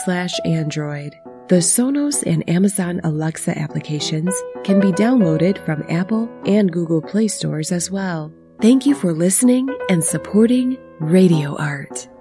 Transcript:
iOS/Android. The Sonos and Amazon Alexa applications can be downloaded from Apple and Google Play stores as well. Thank you for listening and supporting Radio Art.